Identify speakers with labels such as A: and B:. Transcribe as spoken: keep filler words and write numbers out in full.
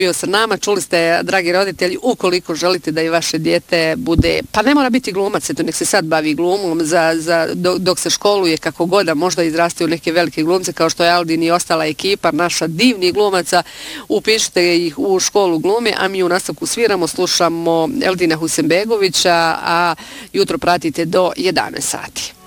A: bio sa nama. Čuli ste, dragi roditelji, ukoliko želite da i vaše dijete bude, pa ne mora biti glumac, eto nek se sad bavi glumom, za, za, dok, dok se školuje kako god, a možda izraste u neke velike glumce, kao što je Aldin i ostala ekipa, naša divnih glumaca, upišite ih u školu glume, a mi u nastavku sviramo, slušamo Eldina Husenbegovića, a jutro pratite do jedanaest sati.